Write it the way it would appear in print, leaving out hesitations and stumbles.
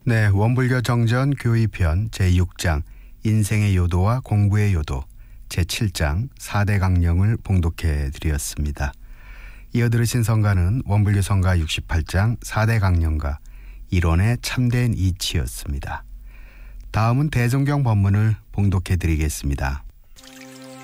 네, 원불교 정전 교의편 제6장 인생의 요도와 공부의 요도 제7장 4대 강령을 봉독해 드렸습니다. 이어 들으신 성가는 원불교 성가 68장 4대 강령과 일원의 참된 이치였습니다. 다음은 대종경 법문을 봉독해 드리겠습니다.